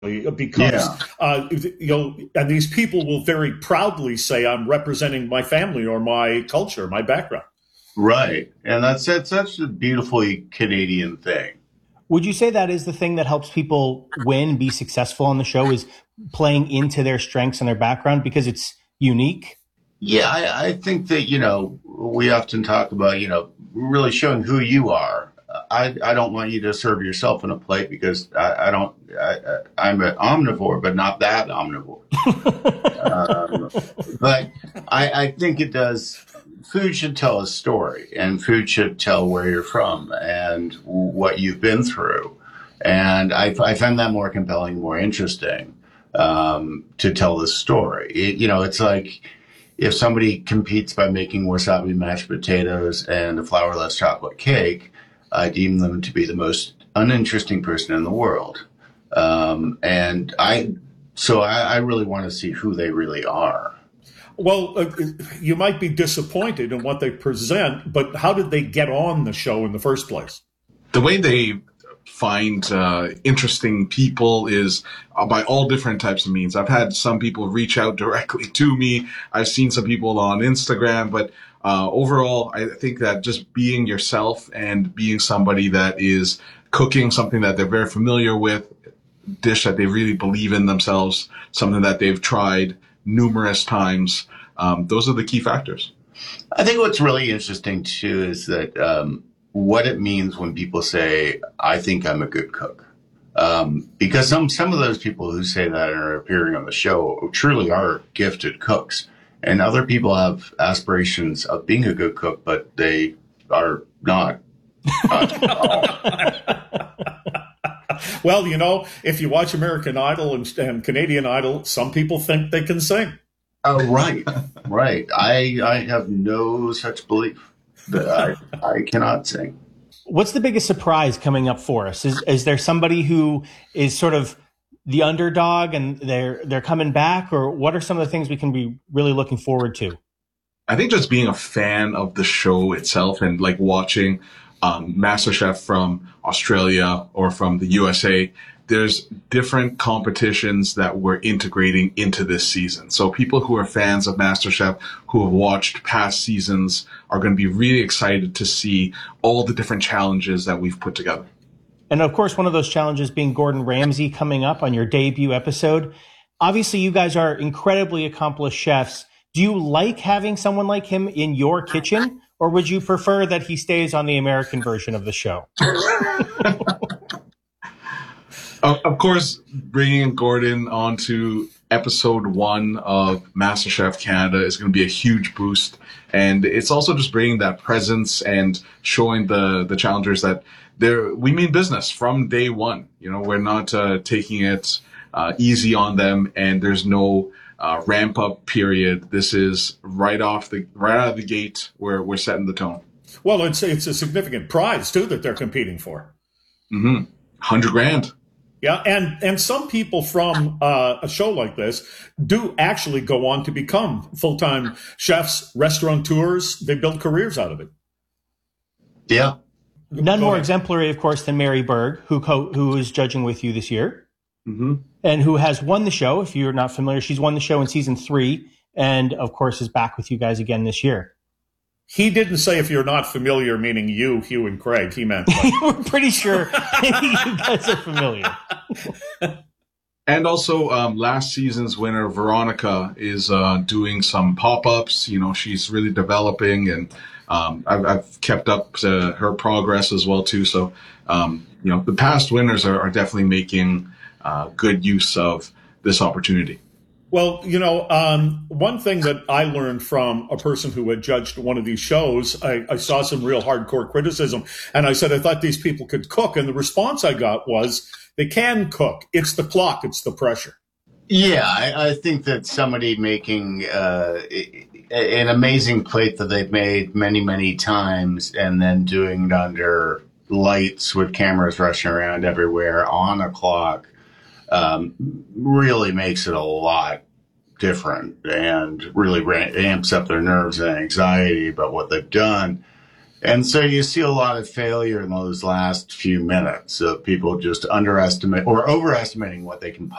because Yeah. and these people will very proudly say, I'm representing my family or my culture, my background. Right. And that's such a beautifully Canadian thing. Would you say that is the thing that helps people win, be successful on the show, is playing into their strengths and their background because it's unique? Yeah, I think that, we often talk about, really showing who you are. I don't want you to serve yourself on a plate because I'm an omnivore, but not that omnivore. But I think it does. Food should tell a story, and food should tell where you're from and what you've been through. And I find that more compelling, more interesting to tell the story. It's like if somebody competes by making wasabi mashed potatoes and a flourless chocolate cake, I deem them to be the most uninteresting person in the world. And I really want to see who they really are. Well, you might be disappointed in what they present, but how did they get on the show in the first place? The way they find interesting people is by all different types of means. I've had some people reach out directly to me. I've seen some people on Instagram, but overall, I think that just being yourself and being somebody that is cooking something that they're very familiar with, dish that they really believe in themselves, something that they've tried numerous times, those are the key factors. I think what's really interesting too is that what it means when people say, I think I'm a good cook. Because some of those people who say that and are appearing on the show truly are gifted cooks. And other people have aspirations of being a good cook, but they are not. Well, if you watch American Idol and Canadian Idol, some people think they can sing. Oh, right. Right. I have no such belief that I cannot sing. What's the biggest surprise coming up for us? Is there somebody who is sort of the underdog and they're coming back, or what are some of the things we can be really looking forward to? I think just being a fan of the show itself and like watching MasterChef from Australia or from the USA, there's different competitions that we're integrating into this season. So people who are fans of MasterChef, who have watched past seasons, are going to be really excited to see all the different challenges that we've put together. And of course, one of those challenges being Gordon Ramsay coming up on your debut episode. Obviously, you guys are incredibly accomplished chefs. Do you like having someone like him in your kitchen, or would you prefer that he stays on the American version of the show? Of course, bringing Gordon onto episode 1 of MasterChef Canada is going to be a huge boost. And it's also just bringing that presence and showing the challengers that we mean business from day one. We're not taking it easy on them, and there's no ramp up period. This is right out of the gate where we're setting the tone. Well, it's a significant prize too that they're competing for. Mm-hmm. $100,000. Yeah, and some people from a show like this do actually go on to become full-time chefs, restaurateurs. They build careers out of it. Yeah. None more exemplary, of course, than Mary Berg, who is judging with you this year. Mm-hmm. And who has won the show. If you're not familiar, she's won the show in season 3 and, of course, is back with you guys again this year. He didn't say if you're not familiar, meaning you, Hugh, and Craig. He meant we're pretty sure you guys are familiar. And also, last season's winner, Veronica, is doing some pop-ups. She's really developing, and I've kept up to her progress as well, too. So, the past winners are definitely making good use of this opportunity. Well, one thing that I learned from a person who had judged one of these shows, I saw some real hardcore criticism, and I said I thought these people could cook, and the response I got was they can cook. It's the clock, it's the pressure. Yeah, I think that somebody making an amazing plate that they've made many, many times and then doing it under lights with cameras rushing around everywhere on a clock really makes it a lot different and really amps up their nerves and anxiety about what they've done. And so you see a lot of failure in those last few minutes of people just underestimate or overestimating what they can